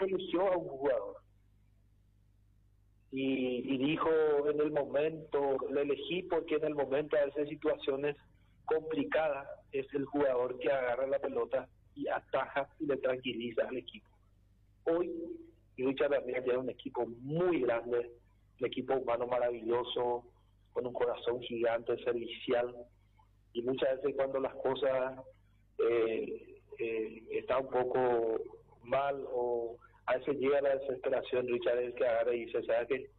eligió a un jugador y dijo en el momento, le elegí porque en el momento a veces situaciones complicadas es el jugador que agarra la pelota y ataja y le tranquiliza al equipo. Hoy Richard Ramírez tiene un equipo muy grande, un equipo humano maravilloso, con un corazón gigante, servicial, y muchas veces cuando las cosas están un poco mal o a veces llega la desesperación, Richard es el que agarra y dice, ¿sabes qué?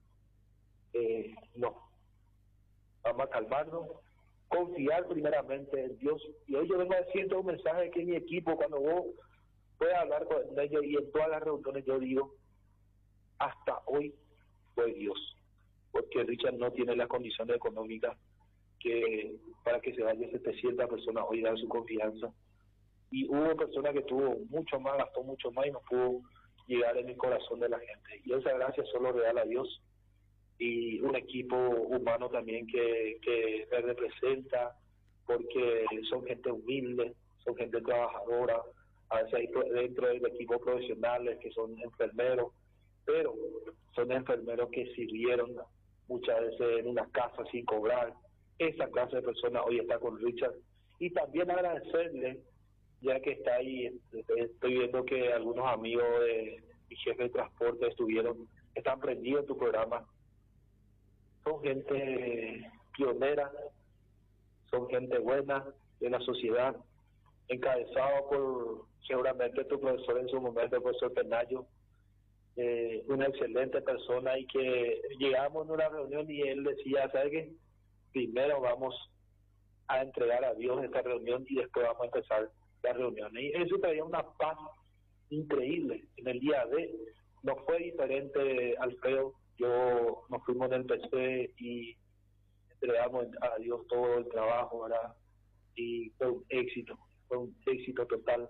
No, vamos a calmarnos, confiar primeramente en Dios. Y hoy yo vengo a decirte un mensaje que mi equipo, cuando vos puedas hablar con ellos y en todas las reuniones yo digo, hasta hoy fue Dios, porque Richard no tiene las condiciones económicas que para que se vaya 700 personas hoy dar su confianza. Y hubo personas que tuvo mucho más, gastó mucho más y no pudo llegar en el corazón de la gente. Y esa gracia solo regala a Dios y un equipo humano también que me representa, porque son gente humilde, son gente trabajadora, a veces hay dentro del equipo profesionales que son enfermeros, pero son enfermeros que sirvieron muchas veces en una casa sin cobrar. Esa clase de personas hoy está con Richard. Y también agradecerle, ya que está ahí, estoy viendo que algunos amigos de mi jefe de transporte están prendidos en tu programa. Son gente pionera, son gente buena de la sociedad, encabezado por seguramente tu profesor en su momento, el profesor Penayo, una excelente persona, y que llegamos a una reunión y él decía, ¿sabes qué? Primero vamos a entregar a Dios esta reunión y después vamos a empezar la reunión. Y eso traía una paz increíble. En el día de, no fue diferente, Alfredo. Nos fuimos en el PC y entregamos a Dios todo el trabajo, ¿verdad? Y fue un éxito total,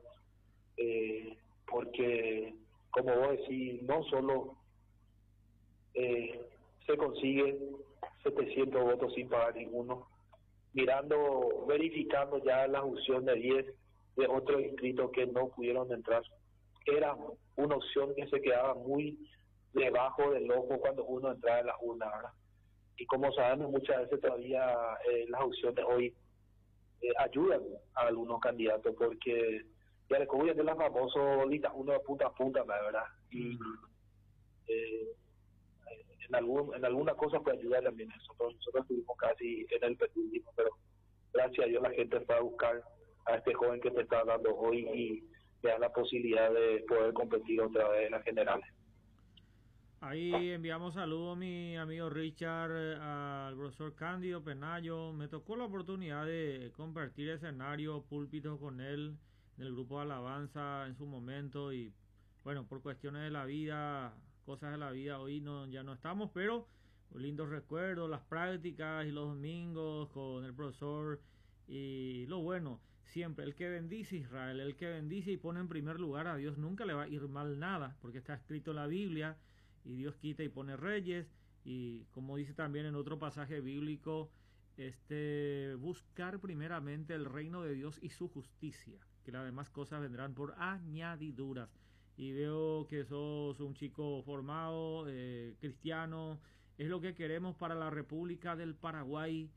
porque, como vos decís, no solo se consigue 700 votos sin pagar ninguno, verificando ya la opción de 10 de otros inscritos que no pudieron entrar. Era una opción que se quedaba muy debajo del ojo cuando uno entraba en la urna, ¿verdad? Y como sabemos, muchas veces todavía las opciones hoy ayudan a algunos candidatos, porque ya le cubren de la famosa lista uno de punta a punta, ¿verdad? Y en alguna cosa puede ayudar también eso. Nosotros estuvimos casi en el penúltimo, pero gracias a Dios la gente fue a buscar a este joven que te está dando hoy y le da la posibilidad de poder competir otra vez en las generales. Ahí enviamos saludos a mi amigo Richard, al profesor Cándido Penayo. Me tocó la oportunidad de compartir escenario, púlpito con él del grupo de alabanza en su momento, y bueno, por cuestiones de la vida, cosas de la vida, hoy ya no estamos, pero lindos recuerdos, las prácticas y los domingos con el profesor. Y lo bueno, siempre el que bendice a Israel, el que bendice y pone en primer lugar a Dios, nunca le va a ir mal nada, porque está escrito en la Biblia, y Dios quita y pone reyes, y como dice también en otro pasaje bíblico, buscar primeramente el reino de Dios y su justicia, que las demás cosas vendrán por añadiduras. Y veo que sos un chico formado, cristiano, es lo que queremos para la República del Paraguay,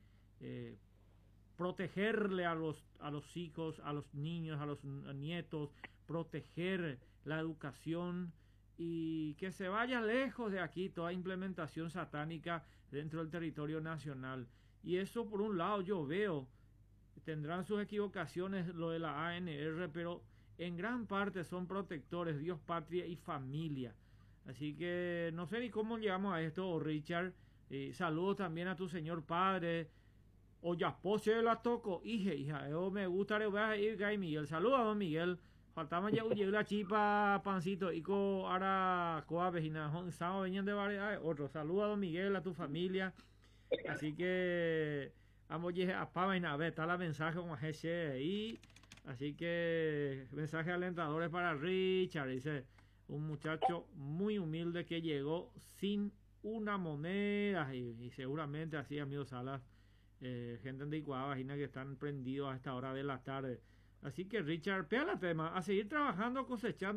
protegerle a los hijos, a los niños, a los nietos, proteger la educación, y que se vaya lejos de aquí toda implementación satánica dentro del territorio nacional. Y eso, por un lado, yo veo, tendrán sus equivocaciones lo de la ANR, pero en gran parte son protectores, Dios, patria y familia. Así que no sé ni cómo llegamos a esto, Richard. Saludos también a tu señor padre. O ya pose la toco, hija, yo me gusta ir Miguel. Saludos a don Miguel. Faltaba ya la chipa pancito y ahora coa vecina sábado venían de varios otro. Saludos a don Miguel, a tu familia. Así que vamos a página, a ver, está la mensaje con GC ahí. Así que mensajes alentadores para Richard. Dice, un muchacho muy humilde que llegó sin una moneda, y seguramente así, amigos Salas, gente de Iguabajina que están prendidos a esta hora de la tarde. Así que Richard, pega la tema, a seguir trabajando, cosechando.